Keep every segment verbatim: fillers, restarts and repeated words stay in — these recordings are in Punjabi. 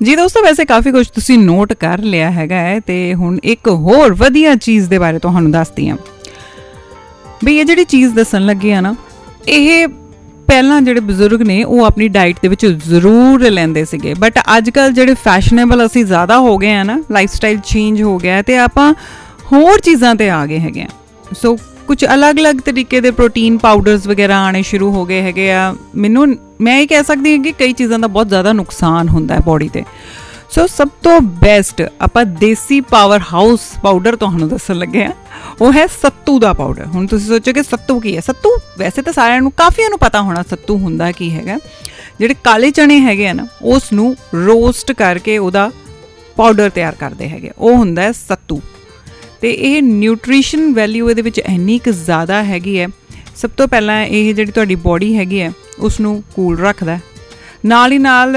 जी दोस्तों, वैसे काफ़ी कुछ तुसी नोट कर लिया हैगा है ते हुण एक होर वधिया चीज़ दे बारे तुहानूं दसदी हां भी ये जिहड़ी चीज़ दस्सण लगी आ ना, ये ਪਹਿਲਾਂ ਜਿਹੜੇ ਬਜ਼ੁਰਗ ਨੇ ਉਹ ਆਪਣੀ ਡਾਈਟ ਦੇ ਵਿੱਚ ਜ਼ਰੂਰ ਲੈਂਦੇ ਸੀਗੇ, ਬਟ ਅੱਜ ਕੱਲ੍ਹ ਜਿਹੜੇ ਫੈਸ਼ਨੇਬਲ ਅਸੀਂ ਜ਼ਿਆਦਾ ਹੋ ਗਏ ਆ ਨਾ, ਲਾਈਫ ਸਟਾਈਲ ਚੇਂਜ ਹੋ ਗਿਆ ਤੇ ਆਪਾਂ ਹੋਰ ਚੀਜ਼ਾਂ 'ਤੇ ਆ ਗਏ ਹੈਗੇ ਆ। ਸੋ ਕੁਝ ਅਲੱਗ-ਅਲੱਗ ਤਰੀਕੇ ਦੇ ਪ੍ਰੋਟੀਨ ਪਾਊਡਰਸ ਵਗੈਰਾ ਆਉਣੇ ਸ਼ੁਰੂ ਹੋ ਗਏ ਹੈਗੇ ਆ। ਮੈਨੂੰ ਮੈਂ ਇਹ ਕਹਿ ਸਕਦੀ ਹਾਂ ਕਿ ਕਈ ਚੀਜ਼ਾਂ ਦਾ ਬਹੁਤ ਜ਼ਿਆਦਾ ਨੁਕਸਾਨ ਹੁੰਦਾ ਹੈ ਬੋਡੀ 'ਤੇ। ਸੋ ਸਭ ਤੋਂ ਬੈਸਟ ਆਪਾਂ ਦੇਸੀ ਪਾਵਰ ਹਾਊਸ ਪਾਊਡਰ ਤੁਹਾਨੂੰ ਦੱਸਣ ਲੱਗੇ ਆ, ਉਹ ਹੈ ਸੱਤੂ ਦਾ ਪਾਊਡਰ। ਹੁਣ ਤੁਸੀਂ ਸੋਚੋ ਕਿ ਸੱਤੂ ਕੀ ਹੈ। ਸੱਤੂ ਵੈਸੇ ਤਾਂ ਸਾਰਿਆਂ ਨੂੰ ਕਾਫੀਆਂ ਨੂੰ ਪਤਾ ਹੋਣਾ ਸੱਤੂ ਹੁੰਦਾ ਕੀ ਹੈਗਾ। ਜਿਹੜੇ ਕਾਲੇ ਚਣੇ ਹੈਗੇ ਆ ਨਾ, ਉਸ ਨੂੰ ਰੋਸਟ ਕਰਕੇ ਉਹਦਾ ਪਾਊਡਰ ਤਿਆਰ ਕਰਦੇ ਹੈਗੇ, ਉਹ ਹੁੰਦਾ ਹੈ ਸੱਤੂ। ਅਤੇ ਇਹ ਨਿਊਟ੍ਰੀਸ਼ਨ ਵੈਲਿਊ ਇਹਦੇ ਵਿੱਚ ਇੰਨੀ ਕੁ ਜ਼ਿਆਦਾ ਹੈਗੀ ਹੈ। ਸਭ ਤੋਂ ਪਹਿਲਾਂ ਇਹ ਜਿਹੜੀ ਤੁਹਾਡੀ ਬੋਡੀ ਹੈਗੀ ਹੈ ਉਸ ਨੂੰ ਕੂਲ ਰੱਖਦਾ, ਨਾਲ ਹੀ ਨਾਲ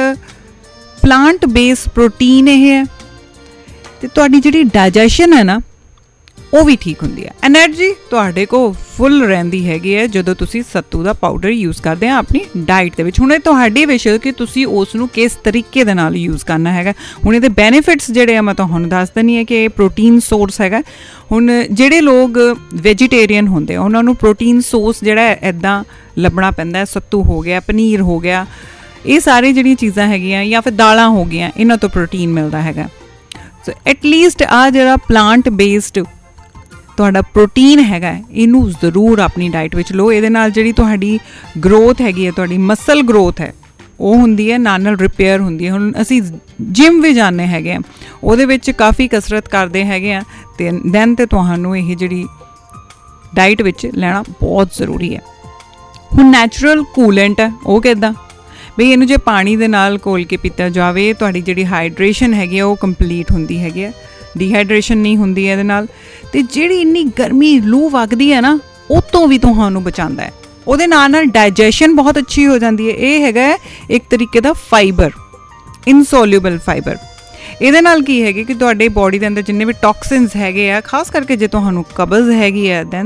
ਪਲਾਂਟ ਬੇਸ ਪ੍ਰੋਟੀਨ ਇਹ ਹੈ ਅਤੇ ਤੁਹਾਡੀ ਜਿਹੜੀ ਡਾਈਜੈਸ਼ਨ ਹੈ ਨਾ ਉਹ ਵੀ ਠੀਕ ਹੁੰਦੀ ਹੈ। ਐਨਰਜੀ ਤੁਹਾਡੇ ਕੋਲ ਫੁੱਲ ਰਹਿੰਦੀ ਹੈਗੀ ਹੈ ਜਦੋਂ ਤੁਸੀਂ ਸੱਤੂ ਦਾ ਪਾਊਡਰ ਯੂਜ਼ ਕਰਦੇ ਆ ਆਪਣੀ ਡਾਈਟ ਦੇ ਵਿੱਚ। ਹੁਣ ਇਹ ਤੁਹਾਡੀ ਵਿਸ਼ ਕਿ ਤੁਸੀਂ ਉਸ ਨੂੰ ਕਿਸ ਤਰੀਕੇ ਦੇ ਨਾਲ ਯੂਜ਼ ਕਰਨਾ ਹੈਗਾ। ਹੁਣ ਇਹਦੇ ਬੈਨੀਫਿਟਸ ਜਿਹੜੇ ਆ ਮੈਂ ਤੁਹਾਨੂੰ ਦੱਸ ਦਿੰਦੀ ਹਾਂ ਕਿ ਇਹ ਪ੍ਰੋਟੀਨ ਸੋਰਸ ਹੈਗਾ। ਹੁਣ ਜਿਹੜੇ ਲੋਕ ਵੈਜੀਟੇਰੀਅਨ ਹੁੰਦੇ ਆ ਉਹਨਾਂ ਨੂੰ ਪ੍ਰੋਟੀਨ ਸੋਰਸ ਜਿਹੜਾ ਇੱਦਾਂ ਲੱਭਣਾ ਪੈਂਦਾ। ਸੱਤੂ ਹੋ ਗਿਆ, ਪਨੀਰ ਹੋ ਗਿਆ, ਇਹ ਸਾਰੇ ਜਿਹੜੀਆਂ ਚੀਜ਼ਾਂ ਹੈਗੀਆਂ ਜਾਂ ਫਿਰ ਦਾਲਾਂ ਹੋ ਗਈਆਂ, ਇਹਨਾਂ ਤੋਂ ਪ੍ਰੋਟੀਨ ਮਿਲਦਾ ਹੈਗਾ। ਸੋ ਐਟਲੀਸਟ ਆਹ ਜਿਹੜਾ ਪਲਾਂਟ ਬੇਸਡ ਤੁਹਾਡਾ ਪ੍ਰੋਟੀਨ ਹੈਗਾ ਇਹਨੂੰ ਜ਼ਰੂਰ ਆਪਣੀ ਡਾਈਟ ਵਿੱਚ ਲਓ। ਇਹਦੇ ਨਾਲ ਜਿਹੜੀ ਤੁਹਾਡੀ ਗਰੋਥ ਹੈਗੀ ਹੈ, ਤੁਹਾਡੀ ਮਸਲ ਗਰੋਥ ਹੈ ਉਹ ਹੁੰਦੀ ਹੈ, ਨਾਲ ਨਾਲ ਰਿਪੇਅਰ ਹੁੰਦੀ ਹੈ। ਹੁਣ ਅਸੀਂ ਜਿਮ ਵੀ ਜਾਂਦੇ ਹੈਗੇ ਆ, ਉਹਦੇ ਵਿੱਚ ਕਾਫੀ ਕਸਰਤ ਕਰਦੇ ਹੈਗੇ ਆ ਅਤੇ ਦੈਨ ਤੇ ਤੁਹਾਨੂੰ ਇਹ ਜਿਹੜੀ ਡਾਈਟ ਵਿੱਚ ਲੈਣਾ ਬਹੁਤ ਜ਼ਰੂਰੀ ਹੈ। ਹੁਣ ਨੈਚੁਰਲ ਕੂਲੈਂਟ ਹੈ, ਉਹ ਕਿੱਦਾਂ ਬਈ ਇਹਨੂੰ ਜੇ ਪਾਣੀ ਦੇ ਨਾਲ ਘੋਲ ਕੇ ਪੀਤਾ ਜਾਵੇ, ਤੁਹਾਡੀ ਜਿਹੜੀ ਹਾਈਡਰੇਸ਼ਨ ਹੈਗੀ ਆ ਉਹ ਕੰਪਲੀਟ ਹੁੰਦੀ ਹੈਗੀ ਹੈ, ਡੀਹਾਈਡਰੇਸ਼ਨ ਨਹੀਂ ਹੁੰਦੀ ਇਹਦੇ ਨਾਲ। ਅਤੇ ਜਿਹੜੀ ਇੰਨੀ ਗਰਮੀ ਲੂ ਵਗਦੀ ਹੈ ਨਾ, ਉਹ ਤੋਂ ਵੀ ਤੁਹਾਨੂੰ ਬਚਾਉਂਦਾ ਹੈ। ਉਹਦੇ ਨਾਲ ਨਾਲ ਡਾਈਜੈਸ਼ਨ ਬਹੁਤ ਅੱਛੀ ਹੋ ਜਾਂਦੀ ਹੈ। ਇਹ ਹੈਗਾ ਇੱਕ ਤਰੀਕੇ ਦਾ ਫਾਈਬਰ, ਇਨਸੋਲਿਊਬਲ ਫਾਈਬਰ। ਇਹਦੇ ਨਾਲ ਕੀ ਹੈਗੇ ਕਿ ਤੁਹਾਡੇ ਬੋਡੀ ਦੇ ਅੰਦਰ ਜਿੰਨੇ ਵੀ ਟੌਕਸਿਨਸ ਹੈਗੇ ਆ, ਖਾਸ ਕਰਕੇ ਜੇ ਤੁਹਾਨੂੰ ਕਬਜ਼ ਹੈਗੀ ਹੈ ਦੈਨ